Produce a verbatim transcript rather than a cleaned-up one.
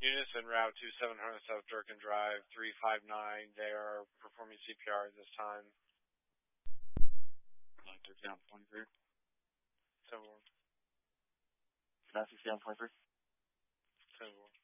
units en route to seven hundred South Durkin Drive, three five nine. They are performing C P R at this time. They're down twenty-three. seven one. That's down twenty-three. seven one.